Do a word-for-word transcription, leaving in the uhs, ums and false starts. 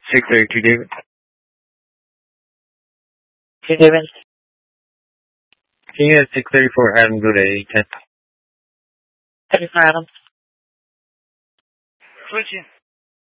six thirty-two, David. Hey, David. Can you at six thirty-four, Adam, go to eight ten? thirty-four, Adam. Switching.